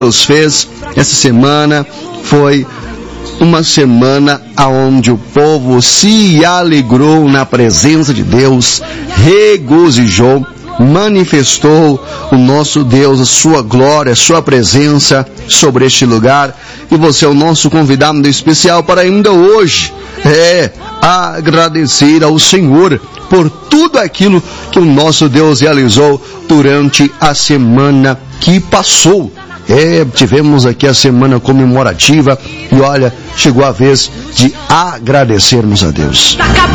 Deus fez. Essa semana foi uma semana onde o povo se alegrou na presença de Deus, regozijou, manifestou o nosso Deus, a sua glória, a sua presença sobre este lugar. E você é o nosso convidado especial para ainda hoje agradecer ao Senhor por tudo aquilo que o nosso Deus realizou durante a semana que passou. Tivemos aqui a semana comemorativa e olha, chegou a vez de agradecermos a Deus.